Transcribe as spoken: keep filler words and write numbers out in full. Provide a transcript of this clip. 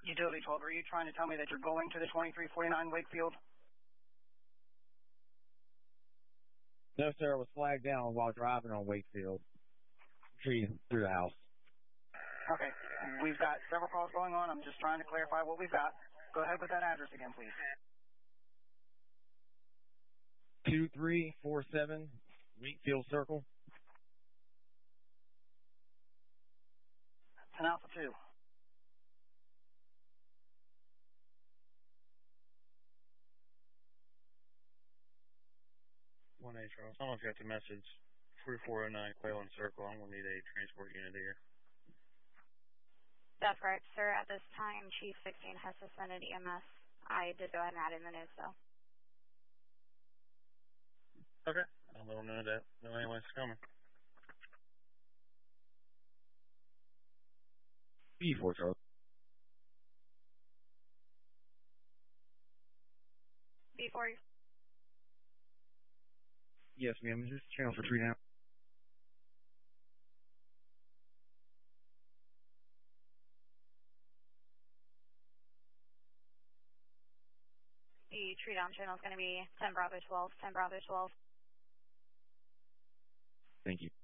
Utility twelve, are you trying to tell me that you're going to the twenty-three forty-nine Wakefield? No, sir. I was flagged down while driving on Wakefield. Tree through the house. Okay. We've got several calls going on. I'm just trying to clarify what we've got. Go ahead with that address again, please. two three four seven Wakefield Circle. It's an Alpha two. one A, Charles. Someone's got the message. forty-four oh nine Quayland Circle. I'm going to need a transport unit here. That's correct, sir. At this time, Chief sixteen has suspended E M S. I did go ahead and add in the news, though. Okay. I'll let them know that. No anyone's coming. B four, Charles. B four. Yes, ma'am. Just channel for three now. The tree down channel is going to be ten Bravo twelve, ten Bravo twelve. Thank you.